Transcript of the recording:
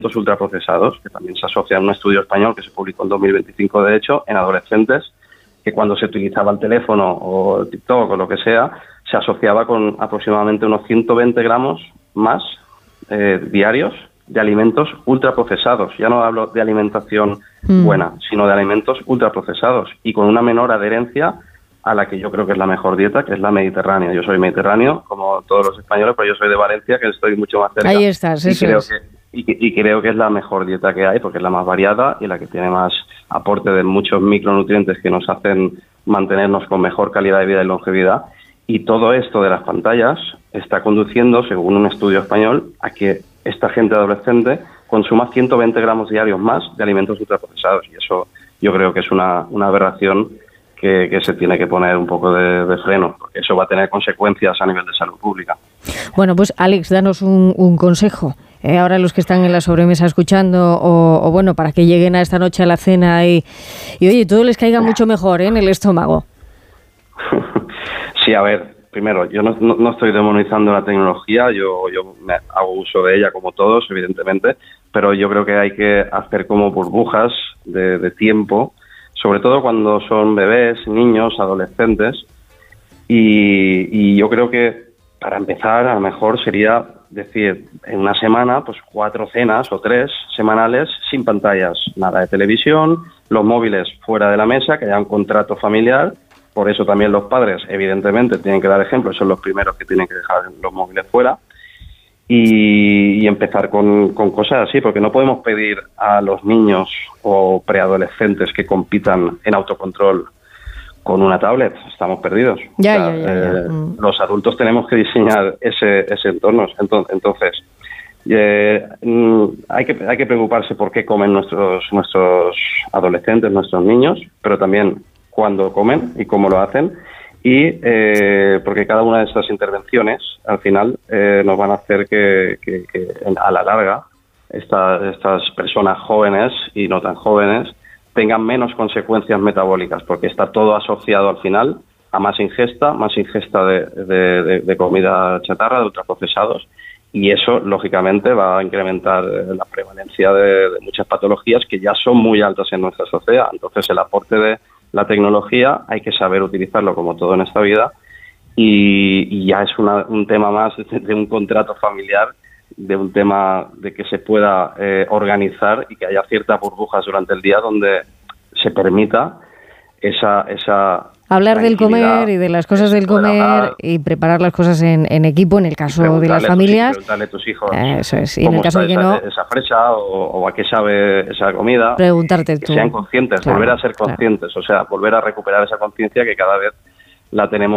ultraprocesados, que también se asocia a un estudio español que se publicó en 2025, de hecho, en adolescentes, que cuando se utilizaba el teléfono o el TikTok o lo que sea, se asociaba con aproximadamente unos 120 gramos más diarios de alimentos ultraprocesados. Ya no hablo de alimentación buena, sino de alimentos ultraprocesados y con una menor adherencia a la que yo creo que es la mejor dieta, que es la mediterránea. Yo soy mediterráneo, como todos los españoles, pero yo soy de Valencia, que estoy mucho más cerca. Ahí estás, y creo que es la mejor dieta que hay, porque es la más variada y la que tiene más aporte de muchos micronutrientes que nos hacen mantenernos con mejor calidad de vida y longevidad. Y todo esto de las pantallas está conduciendo, según un estudio español, a que esta gente adolescente consuma 120 gramos diarios más de alimentos ultraprocesados. Y eso yo creo que es una aberración que se tiene que poner un poco de freno, porque eso va a tener consecuencias a nivel de salud pública. Bueno, pues Alex, danos un consejo. Ahora los que están en la sobremesa escuchando, o bueno, para que lleguen a esta noche a la cena y oye, todo les caiga mucho mejor en el estómago. Sí, a ver, primero, yo no estoy demonizando la tecnología, yo me hago uso de ella como todos, evidentemente, pero yo creo que hay que hacer como burbujas de tiempo, sobre todo cuando son bebés, niños, adolescentes, y yo creo que para empezar a lo mejor sería decir en una semana pues 4 cenas o 3 semanales sin pantallas, nada de televisión, los móviles fuera de la mesa, que haya un contrato familiar. Por eso también los padres, evidentemente, tienen que dar ejemplo, son los primeros que tienen que dejar los móviles fuera y empezar con cosas así, porque no podemos pedir a los niños o preadolescentes que compitan en autocontrol con una tablet, estamos perdidos. Ya. Los adultos tenemos que diseñar ese entorno. Entonces, hay que preocuparse por qué comen nuestros adolescentes, nuestros niños, pero también cuándo comen y cómo lo hacen, y porque cada una de estas intervenciones al final nos van a hacer que a la larga estas personas jóvenes y no tan jóvenes tengan menos consecuencias metabólicas, porque está todo asociado al final a más ingesta de comida chatarra, de ultraprocesados, y eso lógicamente va a incrementar la prevalencia de muchas patologías que ya son muy altas en nuestra sociedad. Entonces el aporte de la tecnología hay que saber utilizarlo como todo en esta vida, y ya es un tema más de un contrato familiar, de un tema de que se pueda organizar y que haya ciertas burbujas durante el día donde se permita esa hablar del comer y de las cosas del comer y preparar las cosas en equipo, en el caso de las familias. Preguntarle a tus hijos eso es. Y en el caso de que no, esa fresa o a qué sabe esa comida. Preguntarte tú. Que sean conscientes, volver a ser conscientes, o sea, volver a recuperar esa conciencia que cada vez la tenemos